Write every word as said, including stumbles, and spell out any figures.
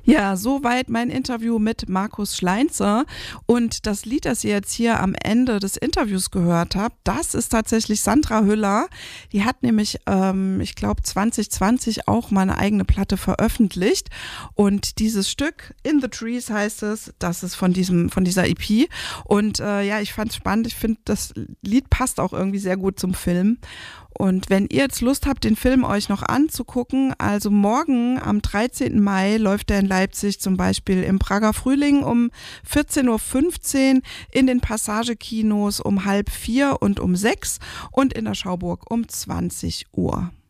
Ja, soweit mein Interview mit Markus Schleinzer. Und das Lied, das ihr jetzt hier am Ende des Interviews gehört habt, das ist tatsächlich Sandra Hüller. Die hat nämlich, ähm, ich glaube, zwanzig zwanzig auch mal eine eigene Platte veröffentlicht. Und dieses Stück, In the Trees heißt es, das ist von diesem, von dieser E P. Und äh, ja, ich fand es spannend. Ich finde, das Lied passt auch irgendwie sehr gut zum Film. Und wenn ihr jetzt Lust habt, den Film euch noch anzugucken, also morgen am dreizehnten Mai läuft der in Leipzig zum Beispiel im Prager Frühling um vierzehn Uhr fünfzehn, in den Passagekinos um halb vier und um sechs und in der Schauburg um zwanzig Uhr.